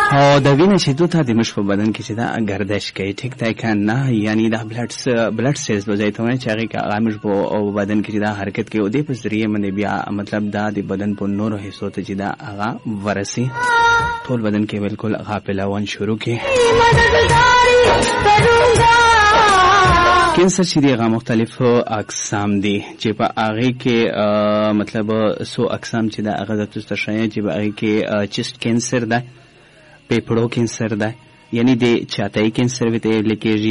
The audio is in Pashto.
او د وینې شیدو ته د مش په بدن کې چې دا گردش کوي ټیک دی که نه، یعنی دا بلډ سیلز وځي ته چې هغه کې هغه مش په بدن کې دا حرکت کوي او د په ذریعه باندې بیا مطلب دا د بدن په نورو حصو ته چې دا هغه ورسي ټول بدن کې بالکل غافلون شروع کی. کینسر چې دیغه مختلف اقسام دي چې په هغه کې مطلب سو اقسام چې دا هغه د تاسو شایع چې په هغه کې چیست کینسر ده، پیپړو کینسر ده، یعنی د چاته کینسر وته لیکيږي